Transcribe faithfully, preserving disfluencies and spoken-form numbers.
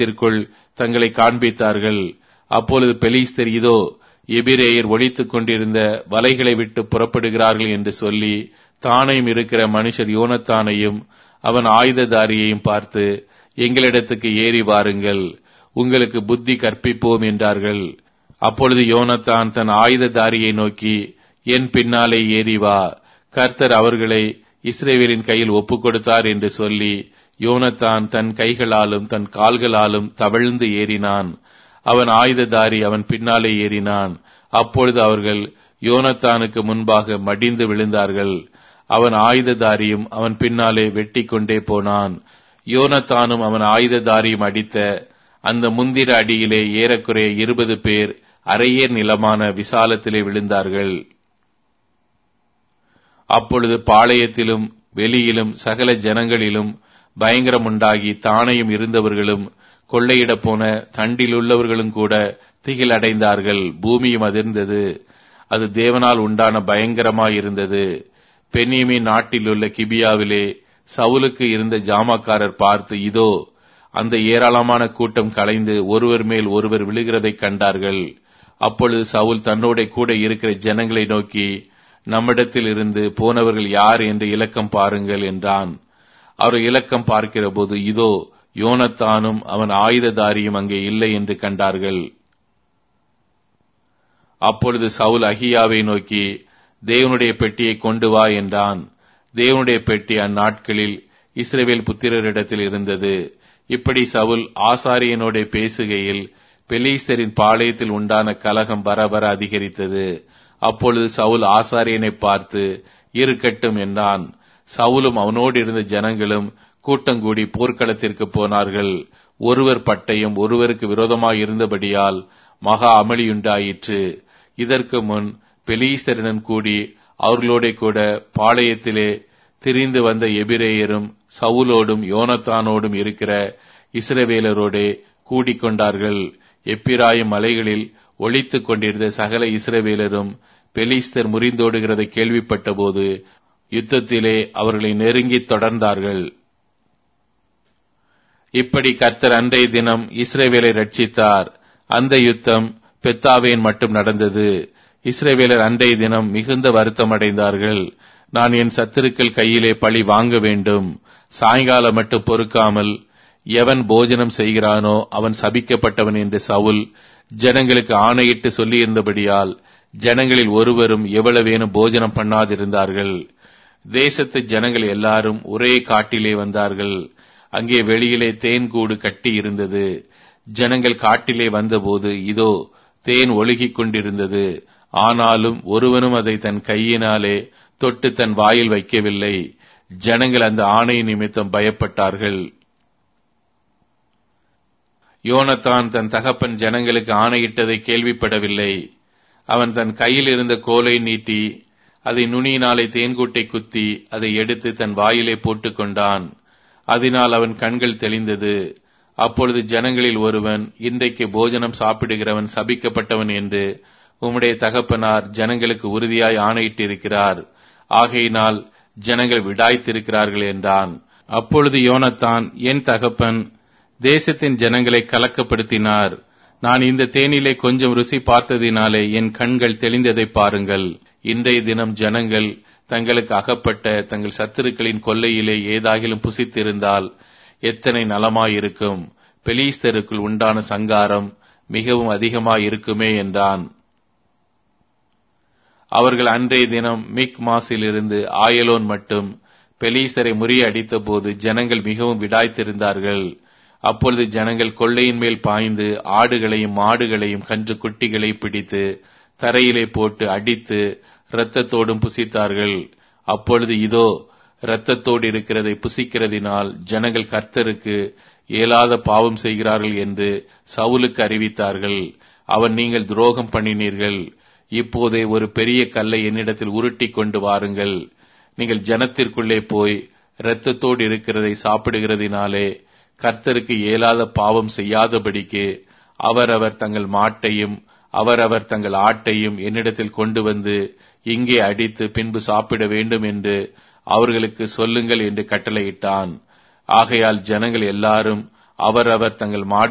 பாளையத்திற்குள் தங்களை காண்பித்தார்கள். அப்பொழுது பெலிஸ்தர், இதோ எபிரேயர் ஒளித்துக் கொண்டிருந்த வலைகளை விட்டு புறப்படுகிறார்கள் என்று சொல்லி தானையும் இருக்கிற மனுஷர் யோனத்தானையும் அவன் ஆயுததாரியையும் பார்த்து, எங்களிடத்துக்கு ஏறி வாருங்கள், உங்களுக்கு புத்தி கற்பிப்போம் என்றார்கள். அப்பொழுது யோனத்தான் தன் ஆயுததாரியை நோக்கி, என் பின்னாலே ஏறி வா, கர்த்தர் அவர்களை இஸ்ரவேலின் கையில் ஒப்புக் கொடுத்தார் என்று சொல்லி யோனத்தான் தன் கைகளாலும் தன் கால்களாலும் தவழ்ந்து ஏறினான். அவன் ஆயுததாரி அவன் பின்னாலே ஏறினான். அப்பொழுது அவர்கள் யோனத்தானுக்கு முன்பாக மடிந்து விழுந்தார்கள். அவன் ஆயுததாரியும் அவன் பின்னாலே வெட்டி கொண்டே போனான். யோனத்தானும் அவன் ஆயுததாரியும் அடித்த அந்த முந்திர அடியிலே ஏறக்குறைய இருபது பேர் அரையேர் நிலமான விசாலத்திலே விழுந்தார்கள். அப்பொழுது பாளையத்திலும் வெளியிலும் சகல ஜனங்களிலும் பயங்கரம் உண்டாகி தானையும் இருந்தவர்களும் கொள்ளையிடப் போன தண்டிலுள்ளவர்களும் கூட திகில் அடைந்தார்கள். பூமியும் அதிர்ந்தது. அது தேவனால் உண்டான பயங்கரமாயிருந்தது. பென்யமீன் நாட்டிலுள்ள கிபியாவிலே சவுலுக்கு இருந்த ஜாமக்காரர் பார்த்து, இதோ அந்த ஏராளமான கூட்டம் கலைந்து ஒருவர் மேல் ஒருவர் விழுகிறதைக் கண்டார்கள். அப்பொழுது சவுல் தன்னோட கூட இருக்கிற ஜனங்களை நோக்கி, நம்மிடத்தில் இருந்து போனவர்கள் யார் என்று இலக்கம் பாருங்கள் என்றான். அவர் இலக்கம் பார்க்கிற போது, இதோ யோனத்தானும் அவன் ஆயுததாரியும் அங்கே இல்லை என்று கண்டார்கள். அப்பொழுது சவுல் அகியாவை நோக்கி, தேவனுடைய பெட்டியை கொண்டு வா என்றான். தேவனுடைய பெட்டி அந்நாட்களில் இஸ்ரவேல் புத்திரரிடத்தில் இருந்தது. இப்படி சவுல் ஆசாரியனோட பேசுகையில் பெலிஸ்தரின் பாளையத்தில் உண்டான கலகம் வர வர அதிகரித்தது. அப்பொழுது சவுல் ஆசாரியனை பார்த்து, இருக்கட்டும் என்றான். சவுலும் அவனோடு இருந்த ஜனங்களும் கூட்டங்கூடி போர்க்களத்திற்கு போனார்கள். ஒருவர் பட்டயம் ஒருவருக்கு விரோதமாய் இருந்தபடியால் மகா அமளியுண்டாயிற்று. இதற்கு முன் பெலிஸ்தரிடம் கூடி அவர்களோட கூட பாளையத்திலே திரிந்து வந்த எபிரேயரும் சவுலோடும் யோனத்தானோடும் இருக்கிற இஸ்ரவேலரோடே கூடிக்கொண்டார்கள். எப்பிராயிம் மலைகளில் ஒளித்துக் கொண்டிருந்த சகல இஸ்ரவேலரும் பெலிஸ்தர் முறிந்தோடுகிறதை கேள்விப்பட்ட போது யுத்தத்திலே அவர்களை நெருங்கி தொடர்ந்தார்கள். இப்படி கர்த்தர் அன்றைய தினம் இஸ்ரவேலை ரட்சித்தார். அந்த யுத்தம் பெத்தாவேன் மட்டும் நடந்தது. இஸ்ரவேலர் அன்றைய தினம் மிகுந்த வருத்தம் அடைந்தார்கள். நான் என் சத்துருக்கள் கையிலே பழி வாங்க வேண்டும், சாயங்காலம் மட்டும் பொறுக்காமல் எவன் போஜனம் செய்கிறானோ அவன் சபிக்கப்பட்டவன் என்று சவுல் ஜனங்களுக்கு ஆணையிட்டு சொல்லியிருந்தபடியால் ஜனங்களில் ஒருவரும் எவ்வளவேனும் போஜனம் பண்ணாதிருந்தார்கள். தேசத்து ஜனங்கள் எல்லாரும் ஒரே காட்டிலே வந்தார்கள். அங்கே வெளியிலே தேன் கூடு கட்டி இருந்தது. ஜனங்கள் காட்டிலே வந்தபோது இதோ தேன் ஒழுகிக் கொண்டிருந்தது. ஆனாலும் ஒருவனும் அதை தன் கையினாலே தொட்டு தன் வாயில் வைக்கவில்லை. ஜனங்கள் அந்த ஆணை நிமித்தம் பயப்பட்டார்கள். யோனத்தான் தன் தகப்பன் ஜனங்களுக்கு ஆணையிட்டதை கேள்விப்படவில்லை. அவன் தன் கையில் இருந்த கோலை நீட்டி அதை நுனியினாலே தேன்கூட்டை குத்தி அதை எடுத்து தன் வாயிலே போட்டுக் கொண்டான். அதனால் அவன் கண்கள் தெளிந்தது. அப்பொழுது ஜனங்களில் ஒருவன், இன்றைக்கு போஜனம் சாப்பிடுகிறவன் சபிக்கப்பட்டவன் என்று உம்முடைய தகப்பனார் ஜனங்களுக்கு உறுதியாய் ஆணையிட்டிருக்கிறார். ஆகையினால் ஜனங்கள் விடாய்த்திருக்கிறார்கள் என்றான். அப்பொழுது யோனத்தான், என் தகப்பன் தேசத்தின் ஜனங்களை கலக்கப்படுத்தினார். நான் இந்த தேனிலே கொஞ்சம் ருசி பார்த்ததினாலே என் கண்கள் தெளிந்ததை பாருங்கள். இன்றைய தினம் ஜனங்கள் தங்களுக்கு அகப்பட்ட தங்கள் சத்துருக்களின் கொல்லையிலே ஏதாகிலும் புசித்திருந்தால் எத்தனை நலமாயிருக்கும். பெலிஸ்தருக்குள் உண்டான சங்காரம் மிகவும் அதிகமாயிருக்குமே என்றான். அவர்கள் அன்றைய தினம் மிக் மாசிலிருந்து ஆயலோன் மட்டும் பெலிஸ்தரை முறியடித்த போது ஜனங்கள் மிகவும் விடாய்த்திருந்தார்கள். அப்பொழுது ஜனங்கள் கொள்ளையின் மேல் பாய்ந்து ஆடுகளையும் மாடுகளையும் கன்று குட்டிகளை பிடித்து தரையிலே போட்டு அடித்து இரத்தத்தோடும் புசித்தார்கள். அப்பொழுது இதோ இரத்தத்தோடு இருக்கிறதை புசிக்கிறதினால் ஜனங்கள் கர்த்தருக்கு இயலாத பாவம் செய்கிறார்கள் என்று சவுலுக்கு அறிவித்தார்கள். அவன், நீங்கள் துரோகம் பண்ணினீர்கள். இப்போதே ஒரு பெரிய கல்லை என்னிடத்தில் உருட்டி கொண்டு வாருங்கள். நீங்கள் ஜனத்திற்குள்ளே போய் இரத்தத்தோடு இருக்கிறதை சாப்பிடுகிறதினாலே கர்த்தருக்கு இயலாத பாவம் செய்யாதபடிக்கு அவரவர் தங்கள் மாட்டையும் அவரவர் தங்கள் ஆட்டையும் என்னிடத்தில் கொண்டு வந்து இங்கே அடித்து பின்பு சாப்பிட வேண்டும் என்று அவர்களுக்கு சொல்லுங்கள் என்று கட்டளையிட்டான். ஆகையால் ஜனங்கள் எல்லாரும் அவரவர் தங்கள் மாடு